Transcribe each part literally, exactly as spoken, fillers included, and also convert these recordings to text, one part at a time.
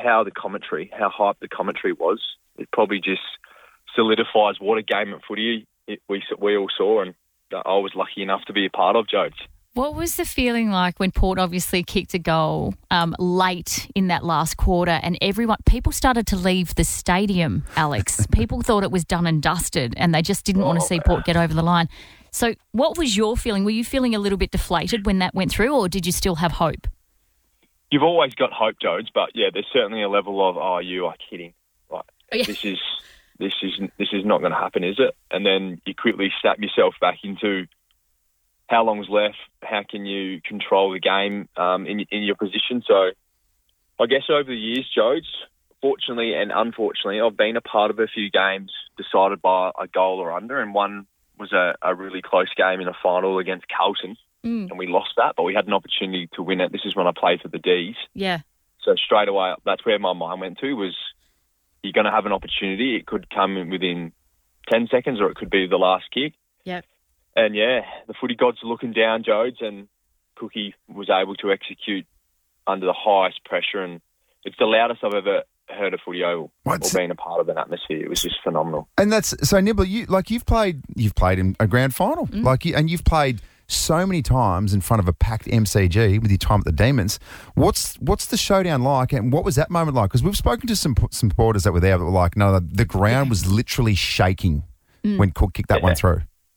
how the commentary, how hyped the commentary was, it probably just solidifies what a game of footy it, we we all saw, and I was lucky enough to be a part of, Jodes. What was the feeling like when Port obviously kicked a goal um, late in that last quarter, and everyone, people started to leave the stadium, Alex? People thought it was done and dusted, and they just didn't oh. want to see Port get over the line. So what was your feeling? Were you feeling a little bit deflated when that went through, or did you still have hope? You've always got hope, Jodes, but yeah, there's certainly a level of, oh, you are kidding. Like, yeah. this is this is this is not going to happen, is it? And then you quickly snap yourself back into how long's left, how can you control the game um, in in your position. So I guess over the years, Jodes, fortunately and unfortunately, I've been a part of a few games decided by a goal or under, and one was a, a really close game in a final against Carlton, mm. and we lost that, but we had an opportunity to win it. This is when I played for the D's. Yeah. So straight away, that's where my mind went to, was you're going to have an opportunity. It could come within ten seconds or it could be the last kick. Yep. And, yeah, the footy gods are looking down, Jodes, and Cookie was able to execute under the highest pressure, and it's the loudest I've ever heard a footy oval What's or been a part of an atmosphere. It was just phenomenal. And that's so Nibbler. You like you've played, you've played in a grand final, mm. like, you, and you've played so many times in front of a packed M C G with your time at the Demons. What's what's the showdown like, and what was that moment like? Because we've spoken to some some supporters that were there that were like, no, the, the ground was literally shaking mm. when Cook kicked that yeah. one through.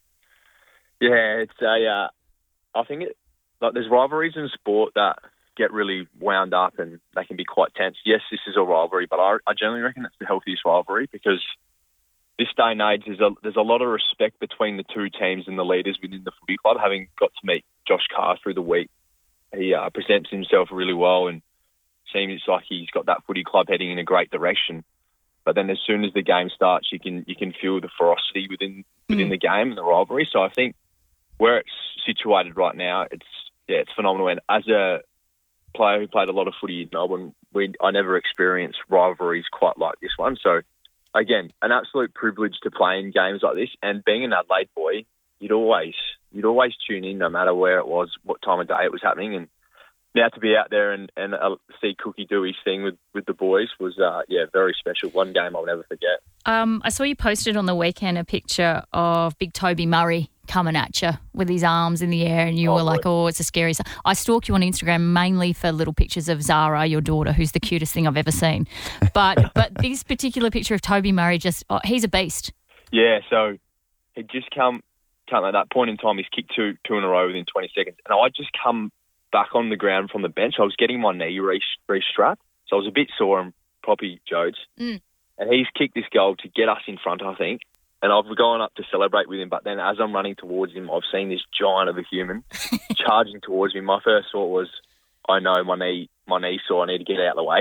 Yeah, it's a. Uh, I think it like there's rivalries in sport that get really wound up and they can be quite tense. Yes, this is a rivalry, but I, I generally reckon it's the healthiest rivalry because this day and age there's a there's a lot of respect between the two teams and the leaders within the footy club. Having got to meet Josh Carr through the week, he uh, presents himself really well and seems like he's got that footy club heading in a great direction. But then as soon as the game starts, you can you can feel the ferocity within within mm. the game and the rivalry. So I think where it's situated right now, it's yeah, it's phenomenal. And as a player who played a lot of footy in Melbourne, we I never experienced rivalries quite like this one. So again, an absolute privilege to play in games like this. And being an Adelaide boy, you'd always you'd always tune in, no matter where it was, what time of day it was happening. And now to be out there and, and uh, see Cookie do his thing with, with the boys was, uh, yeah, very special. One game I'll never forget. Um, I saw you posted on the weekend a picture of big Toby Murray coming at you with his arms in the air, and you oh, were like, oh, it's a scary... I stalk you on Instagram mainly for little pictures of Zara, your daughter, who's the cutest thing I've ever seen. But but this particular picture of Toby Murray, just oh, he's a beast. Yeah, so it just come, come at that point in time, he's kicked two, two in a row within twenty seconds, and I just come back on the ground from the bench. I was getting my knee re- re-strapped, so I was a bit sore and proppy, Jodes. Mm. And he's kicked this goal to get us in front, I think. And I've gone up to celebrate with him, but then as I'm running towards him, I've seen this giant of a human charging towards me. My first thought was, I know my knee, my knee sore, I need to get out of the way.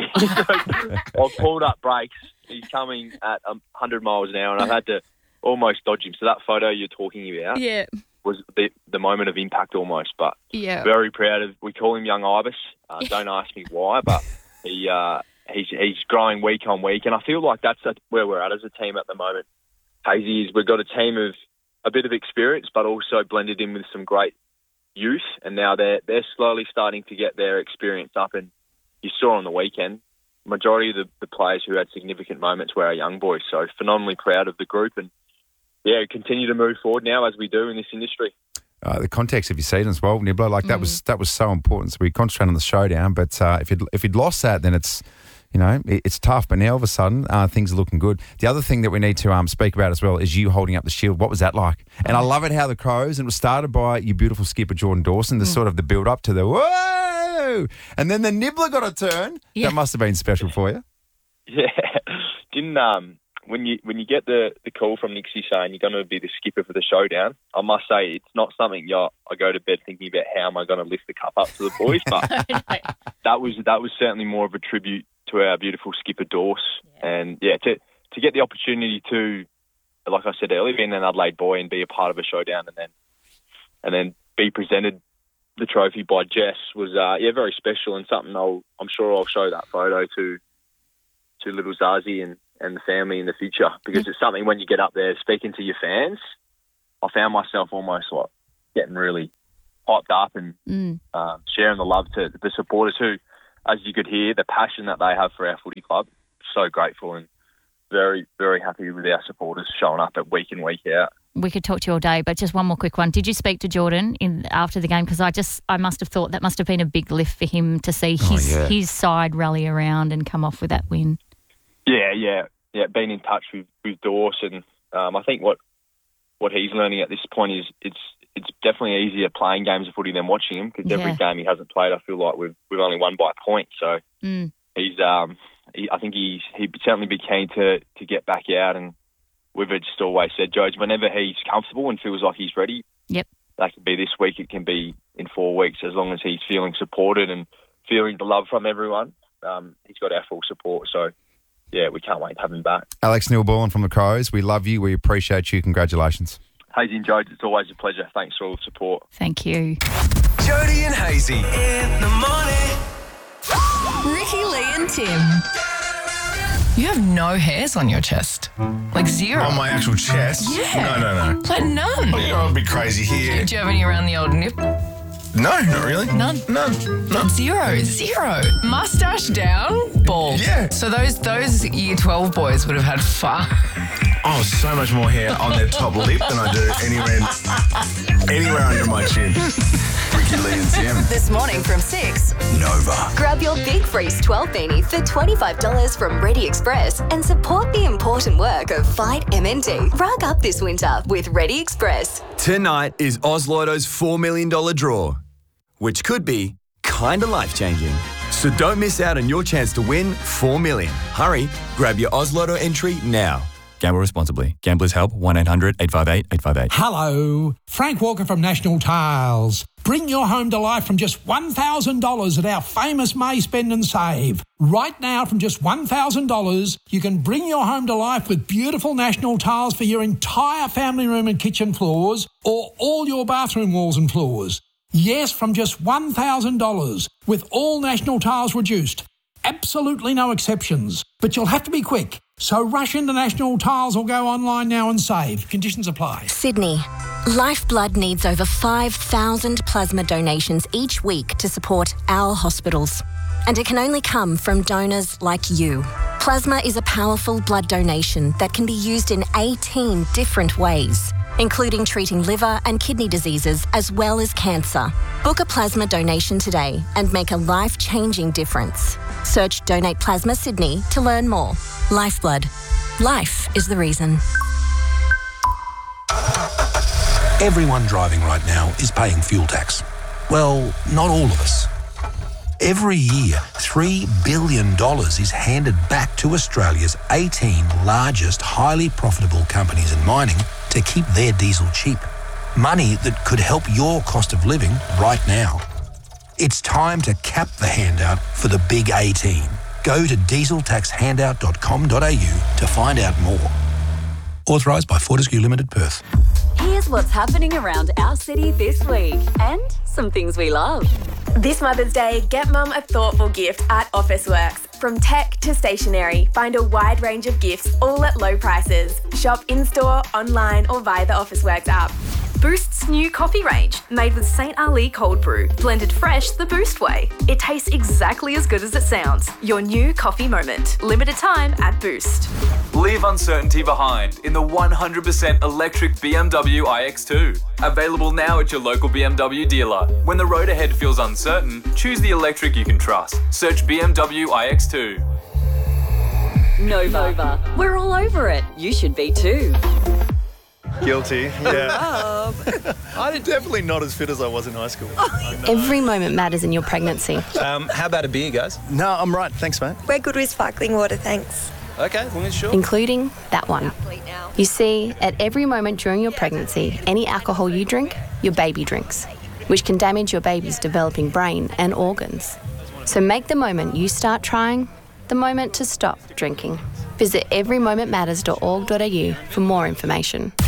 So I've pulled up brakes. He's coming at one hundred miles an hour, and I've had to almost dodge him. So that photo you're talking about yeah. was the, the moment of impact almost, but yeah. very proud of. We call him Young Ibis. Uh, don't ask me why, but he uh, he's he's growing week on week, and I feel like that's a, where we're at as a team at the moment. Hazy is we've got a team of a bit of experience, but also blended in with some great youth, and now they're they're slowly starting to get their experience up. And you saw on the weekend, majority of the, the players who had significant moments were our young boys. So phenomenally proud of the group, and yeah, continue to move forward now as we do in this industry. Uh, the context of your season as well, Nibbler, like mm. that was that was so important. So we concentrate on the showdown, but uh, if you'd, if you'd lost that, then it's. You know, it's tough, but now all of a sudden uh, things are looking good. The other thing that we need to um, speak about as well is you holding up the shield. What was that like? And I love it how the Crows, and it was started by your beautiful skipper, Jordan Dawson, the mm. sort of the build-up to the whoa! And then the Nibbler got a turn. Yeah. That must have been special for you. Yeah. Didn't um when you when you get the, the call from Nixie saying you're going to be the skipper for the showdown, I must say it's not something you, I go to bed thinking about how am I going to lift the cup up to the boys, but that was that was certainly more of a tribute to our beautiful skipper Dorse, yeah. and yeah, to to get the opportunity to, like I said earlier, being an Adelaide boy and be a part of a showdown, and then and then be presented the trophy by Jess was uh, yeah very special, and something I'll I'm sure I'll show that photo to to little Zazie and, and the family in the future, because it's something when you get up there speaking to your fans, I found myself almost like getting really hyped up and mm. uh, sharing the love to the supporters who, as you could hear, the passion that they have for our footy club. So grateful and very, very happy with our supporters showing up at week in, week out. We could talk to you all day, but just one more quick one. Did you speak to Jordan in after the game? Because I just, I must have thought that must have been a big lift for him to see his, oh, yeah. his side rally around and come off with that win. Yeah, yeah, yeah. Been in touch with, with Dawson. Um, I think what what he's learning at this point is it's it's definitely easier playing games of footy than watching him, because Yeah. every game he hasn't played, I feel like we've we've only won by a point. So Mm. he's um he, I think he's he'd certainly be keen to to get back out, and we've just always said, George, whenever he's comfortable and feels like he's ready, Yep. that can be this week, it can be in four weeks, as long as he's feeling supported and feeling the love from everyone. Um, he's got our full support. So yeah, we can't wait to have him back. Alex Neil-Bullen from the Crows, we love you. We appreciate you. Congratulations. Hazy and George, it's always a pleasure. Thanks for all the support. Thank you. Jody and Hazy in the morning. Ricky, Lee and Tim. You have no hairs on your chest. Like zero. On my actual chest? Yeah. No, no, no. Like none. Oh, yeah, I'll be crazy here. Do you have any around the old nip? No, not really. None. None. None. Zero. Zero. Mustache down, bald. Yeah. So those those year twelve boys would have had far. Oh, so much more hair on their top lip than I do anywhere, anywhere under my chin. Ricky, Lee and Tim. This morning from six. Nova. Grab your Big Freeze twelve beanie for twenty-five dollars from Ready Express and support the important work of Fight M N D. Rug up this winter with Ready Express. Tonight is Oz Lotto's four million dollars draw, which could be kinda life-changing. So don't miss out on your chance to win four million dollars. Hurry, grab your Oz Lotto entry now. Gamble responsibly. Gamblers help one eight hundred eight five eight eight five eight. Hello, Frank Walker from National Tiles. Bring your home to life from just one thousand dollars at our famous May Spend and Save. Right now, from just one thousand dollars, you can bring your home to life with beautiful National Tiles for your entire family room and kitchen floors, or all your bathroom walls and floors. Yes, from just one thousand dollars, with all National Tiles reduced. Absolutely no exceptions. But you'll have to be quick. So rush into National Tiles or go online now and save. Conditions apply. Sydney. Lifeblood needs over five thousand plasma donations each week to support our hospitals. And it can only come from donors like you. Plasma is a powerful blood donation that can be used in eighteen different ways, including treating liver and kidney diseases as well as cancer. Book a plasma donation today and make a life-changing difference. Search Donate Plasma Sydney to learn more. Lifeblood. Life is the reason. Everyone driving right now is paying fuel tax. Well, not all of us. Every year, three billion dollars is handed back to Australia's eighteen largest highly profitable companies in mining to keep their diesel cheap. Money that could help your cost of living right now. It's time to cap the handout for the big eighteen. Go to diesel tax handout dot com dot a u to find out more. Authorised by Fortescue Limited, Perth. Here's what's happening around our city this week and some things we love. This Mother's Day, get Mum a thoughtful gift at Officeworks. From tech to stationery, find a wide range of gifts, all at low prices. Shop in-store, online or via the Officeworks app. Boost's new coffee range, made with Saint Ali cold brew, blended fresh the Boost way. It tastes exactly as good as it sounds. Your new coffee moment. Limited time at Boost. Leave uncertainty behind in the one hundred percent electric B M W i X two. Available now at your local B M W dealer. When the road ahead feels uncertain, choose the electric you can trust. Search B M W i X two. Nova. Nova. We're all over it. You should be too. Guilty, yeah. I'm definitely not as fit as I was in high school. Every moment matters in your pregnancy. Um, how about a beer, guys? No, I'm right. Thanks, mate. We're good with sparkling water, thanks. Okay, as long as sure. Including that one. You see, at every moment during your pregnancy, any alcohol you drink, your baby drinks, which can damage your baby's developing brain and organs. So make the moment you start trying the moment to stop drinking. Visit every moment matters dot org dot a u for more information.